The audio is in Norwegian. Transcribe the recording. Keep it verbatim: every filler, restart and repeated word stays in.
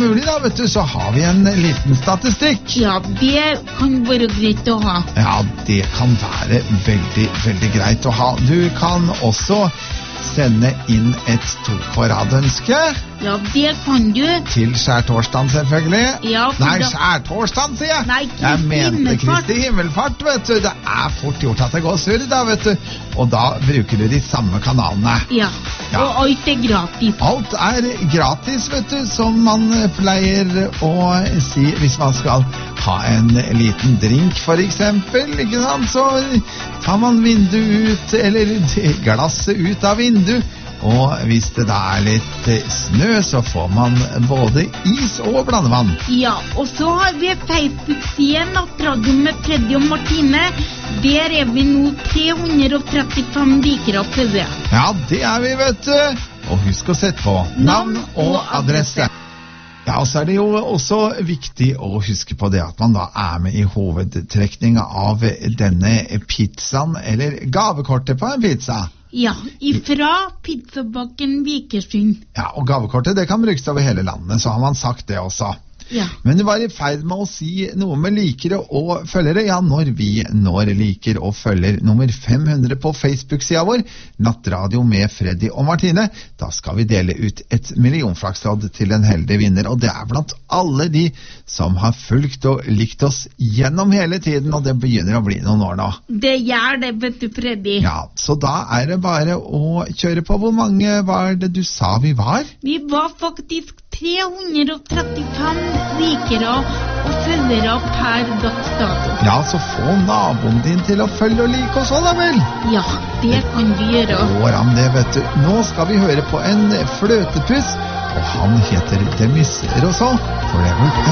mulig da, vet du, så har vi en liten statistikk. Ja, det kan være greit å ha. Ja, det kan være veldig, veldig greit å ha. Du kan også sende inn et to på rad-ønske. Ja, det kan du. Til skjærtorsdagen, selvfølgelig. Ja, Nei, da... skjærtorsdagen, sier jeg. Nei, Kristi jeg mente himmelfart. Kristi himmelfart, vet du. Det er fort gjort at det går surr, da, vet du. Og da bruker du de samme kanalene. Ja, Ja. og alt er gratis. Alt er gratis, vet du, som man pleier å si hvis man skal ha en liten drink, for eksempel, ikke sant? Så tar man vinduet ut, eller glasset ut av vinduet, og hvis det da er litt snø, så får man både is og blandevann. Ja, og så har vi Facebook-siden Nattradio med Freddy og Martine. Der er vi nå tre hundre og trettifem likere på det. Ja, det er vi, vet du. Og husk å sette på navn og adresse. Ja, og så er det jo også viktig å huske på det at man da er med i hovedtrekninga av denne pizzaen, eller gavekortet på en pizza. Ja, ifra pizzabakken Vikersund. Ja, og gavekortet det kan brukes over hele landet, så har man sagt det også. Ja. Men du var i ferd med å si noe med likere og følgere. Ja, når vi når liker og følger nummer fem hundre på Facebook-sida vår, Nattradio med Freddy og Martine, da skal vi dele ut et millionflakslodd til en heldig vinner. Og det er blant alle de som har fulgt og likt oss gjennom hele tiden, og det begynner å bli noen år nå. Det gjør det, vet du, Freddy. Ja, så da er det bare å kjøre på. Hvor mange var det du sa vi var? Vi var faktisk tre hundre og trettifem likere og følgere per dags dato. Ja, så få naboen din til å følge og like oss også, da vel? Ja, det kan vi gjøre. Går an det, vet du. Nå skal vi høre på en fløtepuss, og han heter Demis Rousseau, for det er vel